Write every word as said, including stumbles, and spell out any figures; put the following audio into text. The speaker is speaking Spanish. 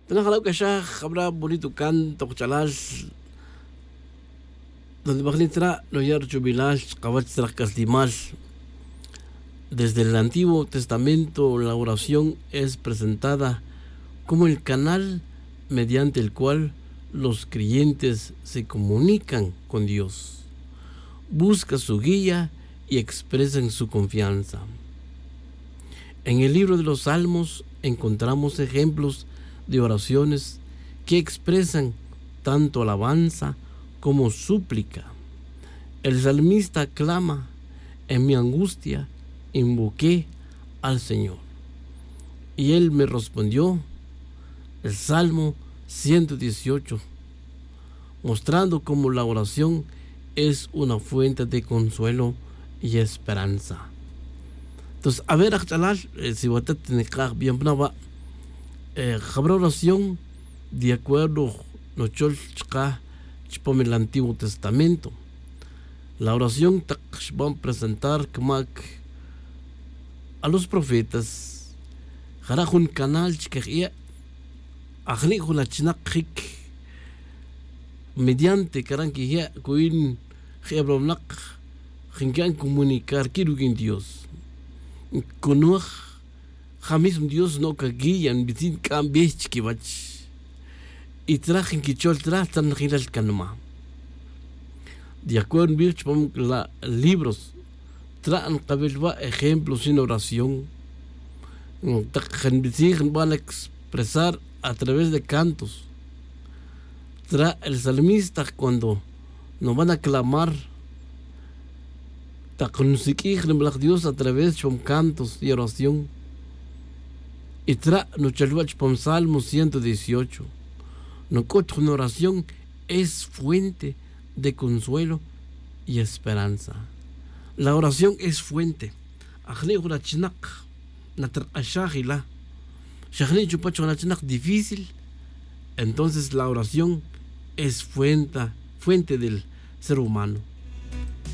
Tenajalaw que ya habrá bonito canto, chalal, donde Baglitra no yar chubilal, cabach caslimal. Desde el Antiguo Testamento, la oración es presentada como el canal mediante el cual los creyentes se comunican con Dios, buscan su guía y expresan su confianza. En el libro de los Salmos encontramos ejemplos de oraciones que expresan tanto alabanza como súplica. El salmista clama: en mi angustia invoqué al Señor y Él me respondió. El Salmo ciento dieciocho, mostrando cómo la oración es una fuente de consuelo y esperanza. Entonces, a ver, si usted tiene bien brava, habrá oración de acuerdo no con el Antiguo Testamento. La oración va a presentar a los profetas. Hará un canal que Ajnijo la chinakik mediante karan que ya kuin jebromnak jingan comunicar quiero que Dios conuj jamis Dios no que guían bitin cambies que bach y trajen que chol tratan giral canma de acuerdo birch pom la libros traen cabelva ejemplos sin oración tajan bitin van a expresar a través de cantos. Tra el salmista cuando nos van a clamar ta Dios a través de cantos y oración. Y tra no chalwach pom Salmo ciento dieciocho. No cocho una oración es fuente de consuelo y esperanza. La oración es fuente. Ajne una chinak natra ashahila. Difícil, entonces la oración es fuente, fuente del ser humano.